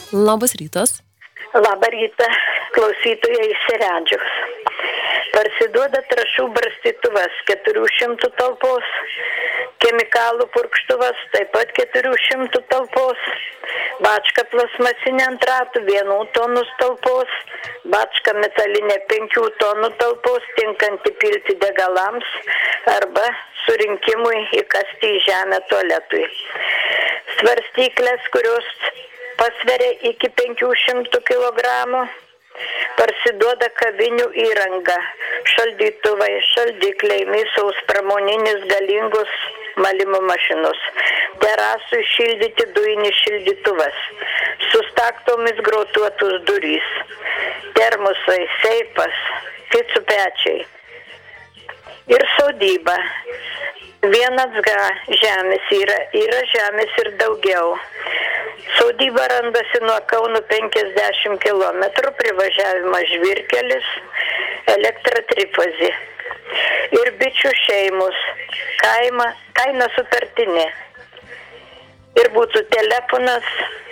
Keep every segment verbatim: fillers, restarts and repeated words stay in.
Labas rytas. Labą rytą, klausytojai iš Seredžiaus. Parsiduoda trąšų barstytuvas keturių šimtų talpos, chemikalų purkštuvas taip pat keturių šimtų talpos, bačka plasmasinė ant ratų vienų tonų talpos, bačka metalinė penkių tonų talpos, tinkanti pilti degalams arba surinkimui įkasti į žemę tualetui. Svarstyklės, kurios pasveria iki penkių šimtų kilogramų, parsiduoda kavinių įranga, šaldytuvai, šaldikliai, misaus pramoninis galingos malimo mašinos, terasui šildyti dujinis šildytuvas, su staktomis grotuotus durys, termosai, seifas, picų pečiai ir sodyba. Vienas ga žemės yra, yra žemės ir daugiau. Sodyba randasi nuo Kauno penkiasdešimt kilometrų, privažiavimas Žvyrkelis, elektra trifazė. Ir bičių šeimos, kaima, kaina sutartinė. Ir būtų telefonas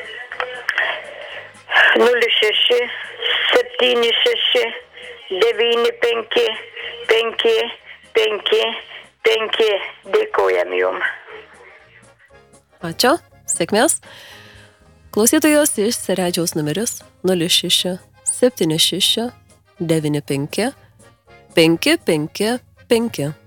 nulis šeši septyni šeši devyni penki penki penki penki. Dėkojam jums. Ačiū, sėkmės. Klausytojos iš Seredžiaus numeris nulis šeši septyni šeši devyni penki penki penki penki.